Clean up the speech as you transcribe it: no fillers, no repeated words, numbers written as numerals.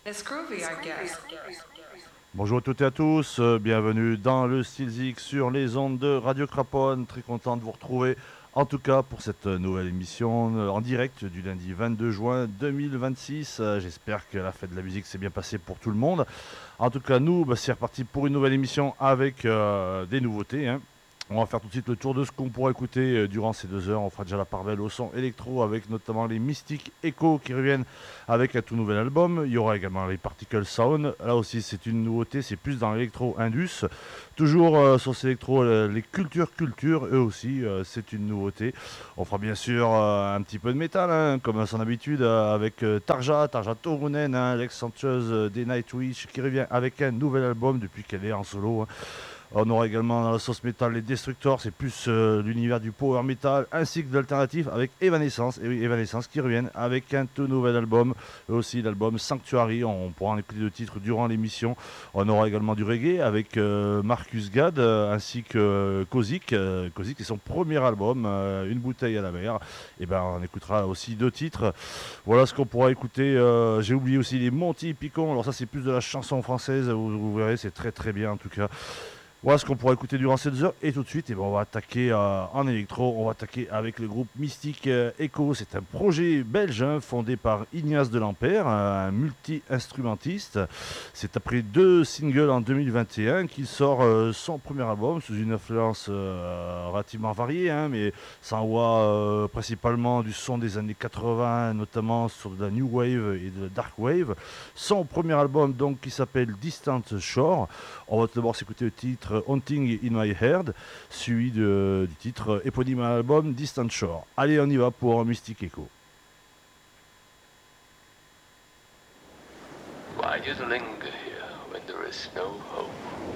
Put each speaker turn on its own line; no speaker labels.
It's groovy, I guess.
Bonjour à toutes et à tous, bienvenue dans le Stilzik sur les ondes de Radio Craponne. Très content de vous retrouver, en tout cas pour cette nouvelle émission en direct du lundi 22 juin 2026. J'espère que la fête de la musique s'est bien passée pour tout le monde. En tout cas, nous, c'est reparti pour une nouvelle émission avec des nouveautés, hein. On va faire tout de suite le tour de ce qu'on pourra écouter durant ces 2 heures. On fera déjà la part belle au son électro avec notamment les Mystic Echo qui reviennent avec un tout nouvel album. Il y aura également les Particle Sound. Là aussi, c'est une nouveauté, c'est plus dans l'électro indus. Toujours sur ces électro, les Culture, eux aussi, c'est une nouveauté. On fera bien sûr un petit peu de métal, hein, comme à son habitude, avec Tarja Turunen, hein, l'ex-chanteuse des Nightwish, qui revient avec un nouvel album depuis qu'elle est en solo, hein. On aura également dans la sauce métal les Destructors, c'est plus l'univers du power metal, ainsi que de l'alternative avec Evanescence, et oui, Evanescence qui reviennent avec un tout nouvel album, eux aussi l'album Sanctuary. On pourra en écouter 2 titres durant l'émission. On aura également du reggae avec Marcus Gad, ainsi que Kozik, Kozik et son premier album, Une bouteille à la mer. Et ben on écoutera aussi 2 titres. Voilà ce qu'on pourra écouter. J'ai oublié aussi les Monty Python. Alors ça c'est plus de la chanson française, vous verrez, c'est très très bien en tout cas. Voilà ce qu'on pourra écouter durant ces 2 heures. Et tout de suite, on va attaquer en électro. On va attaquer avec le groupe Mystic Echo. C'est un projet belge, hein, fondé par Ignace Delampère, un multi-instrumentiste. C'est après 2 singles en 2021 qu'il sort son premier album sous une influence relativement variée, hein, mais ça envoie principalement du son des années 80, notamment sur de la New Wave et de la Dark Wave. Son premier album, donc, qui s'appelle Distant Shore. On va d'abord s'écouter le titre Haunting in My Head, suivi du titre éponyme à l'album Distant Shore. Allez, on y va pour Mystic Echo.
Why do you linger here when there is no hope?